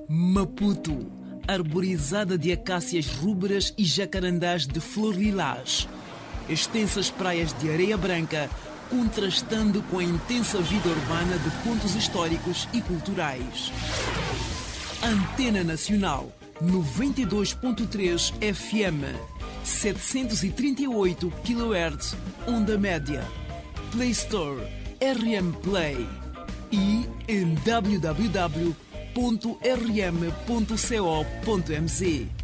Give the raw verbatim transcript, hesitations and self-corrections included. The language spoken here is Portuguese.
Maputo, arborizada de acácias rubras e jacarandás de flor lilás. Extensas praias de areia branca, contrastando com a intensa vida urbana de pontos históricos e culturais. Antena Nacional, noventa e dois ponto três F M, setecentos e trinta e oito quilohertz, onda média. Play Store, R M Play e em w w w ponto r m ponto co ponto m z.